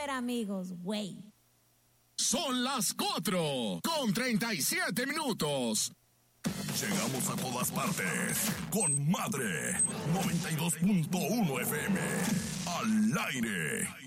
super amigos, güey. Son las 4:37. Llegamos a todas partes con Madre 92.1 FM. Al aire.